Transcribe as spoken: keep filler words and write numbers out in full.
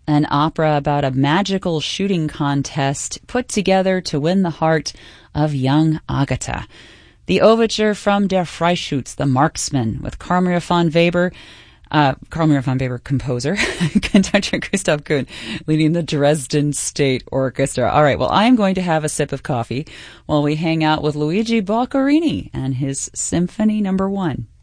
an opera about a magical shooting contest put together to win the heart of young Agatha. The overture from Der Freischütz, the Marksman, with Karl von Weber, uh, Karl von Weber, composer, conductor Christoph Kuhn, leading the Dresden State Orchestra. All right, well, I'm going to have a sip of coffee while we hang out with Luigi Boccherini and his Symphony Number One.